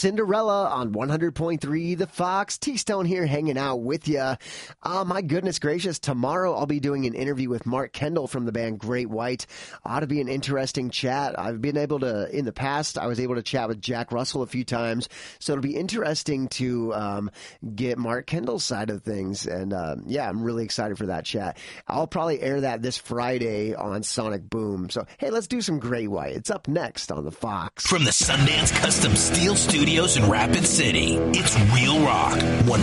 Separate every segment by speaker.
Speaker 1: Cinderella on 100.3 The Fox. T-Stone here hanging out with you. My goodness gracious, tomorrow I'll be doing an interview with Mark Kendall from the band Great White. Ought to be an interesting chat. I've been able to, in the past, I was able to chat with Jack Russell a few times, so it'll be interesting to get Mark Kendall's side of things, and yeah, I'm really excited for that chat. I'll probably air that this Friday on Sonic Boom, so hey, let's do some Great White. It's up next on The Fox.
Speaker 2: From the Sundance Custom Steel Studios in Rapid City, it's Real Rock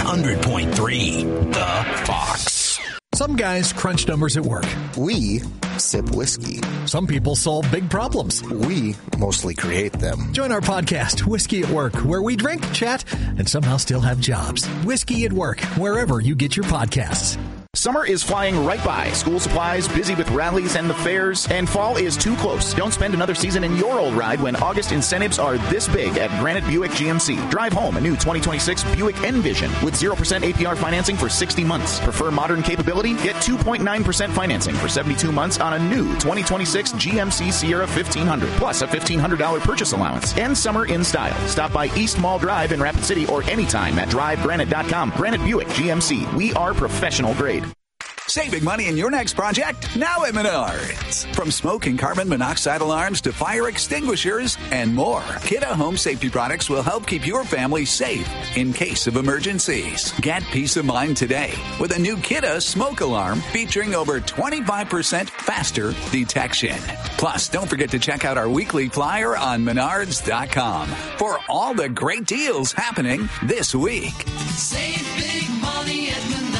Speaker 2: 100.3 The Fox.
Speaker 3: Some guys crunch numbers at work.
Speaker 4: We sip whiskey.
Speaker 3: Some people solve big problems.
Speaker 4: We mostly create them.
Speaker 3: Join our podcast, Whiskey at Work, where we drink, chat, and somehow still have jobs. Whiskey at Work, wherever you get your podcasts.
Speaker 5: Summer is flying right by. School supplies, busy with rallies and the fairs, and fall is too close. Don't spend another season in your old ride when August incentives are this big at Granite Buick GMC. Drive home a new 2026 Buick Envision with 0% APR financing for 60 months. Prefer modern capability? Get 2.9% financing for 72 months on a new 2026 GMC Sierra 1500, plus a $1,500 purchase allowance. End summer in style. Stop by East Mall Drive in Rapid City or anytime at drivegranite.com. Granite Buick GMC. We are professional grade.
Speaker 6: Saving money in your next project now at Menards. From smoke and carbon monoxide alarms to fire extinguishers and more, Kidde Home Safety products will help keep your family safe in case of emergencies. Get peace of mind today with a new Kidde smoke alarm featuring over 25% faster detection. Plus, don't forget to check out our weekly flyer on Menards.com for all the great deals happening this week.
Speaker 7: Save big money at Menards.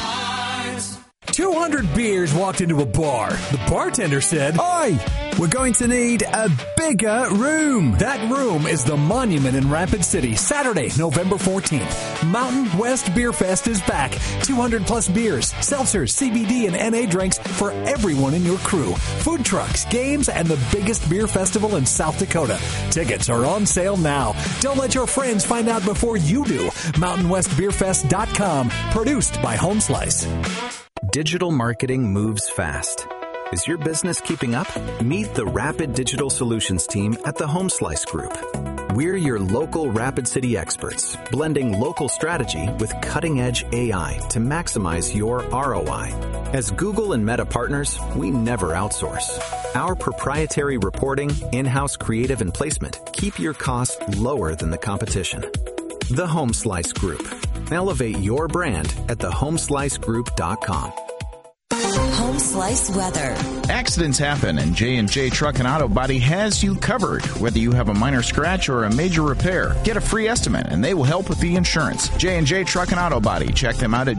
Speaker 3: 200 beers walked into a bar. The bartender said, "Oi, we're going to need a bigger room." That room is the Monument in Rapid City, Saturday, November 14th. Mountain West Beer Fest is back. 200 plus beers, seltzers, CBD, and NA drinks for everyone in your crew. Food trucks, games, and the biggest beer festival in South Dakota. Tickets are on sale now. Don't let your friends find out before you do. MountainWestBeerFest.com. Produced by Home Slice.
Speaker 8: Digital marketing moves fast. Is your business keeping up? Meet the Rapid Digital Solutions team at the Home Slice Group. We're your local Rapid City experts, blending local strategy with cutting-edge AI to maximize your ROI. As Google and Meta partners, we never outsource. Our proprietary reporting, in-house creative and placement keep your costs lower than the competition. The Home Slice Group. Elevate your brand at thehomeslicegroup.com.
Speaker 9: Home Slice weather.
Speaker 5: Accidents happen, and J&J Truck and Auto Body has you covered. Whether you have a minor scratch or a major repair, get a free estimate, and they will help with the insurance. J&J Truck and Auto Body. Check them out at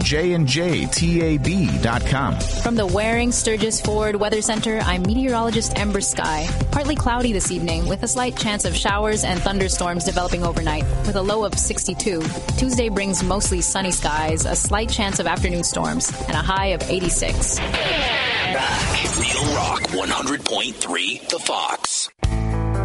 Speaker 5: jnjtab.com.
Speaker 10: From the Waring Sturgis Ford Weather Center, I'm meteorologist Ember Sky. Partly cloudy this evening, with a slight chance of showers and thunderstorms developing overnight, with a low of 62. Tuesday brings mostly sunny skies, a slight chance of afternoon storms, and a high of 86.
Speaker 2: Back. Real Rock 100.3 The Fox.